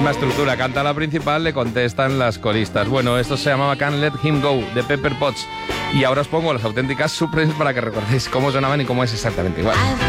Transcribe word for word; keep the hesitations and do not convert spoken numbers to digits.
misma estructura, canta la principal, le contestan las coristas. Bueno, esto se llamaba Can't Let Him Go, de Pepper Potts. Y ahora os pongo las auténticas Supremes para que recordéis cómo sonaban y cómo es exactamente igual.